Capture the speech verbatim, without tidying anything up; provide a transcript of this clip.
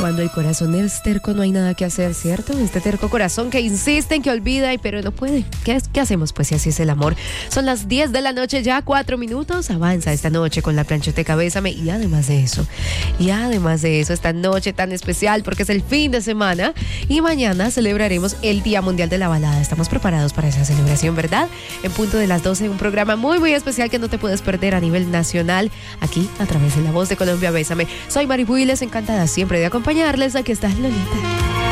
Cuando el corazón es terco no hay nada que hacer, ¿cierto? Este terco corazón que insiste en que olvida y pero no puede. ¿Qué, qué hacemos? Pues si así es el amor. Son las diez de la noche, ya cuatro minutos. Avanza esta noche con la planchoteca Bésame. Y además de eso, y además de eso, esta noche tan especial porque es el fin de semana y mañana celebraremos el Día Mundial de la Balada. Estamos preparados para esa celebración, ¿verdad? En punto de las doce, un programa muy, muy especial que no te puedes perder a nivel nacional, aquí a través de La Voz de Colombia. Bésame. Soy Mari Builes, encantada siempre de acompañarles. Aquí está Lolita.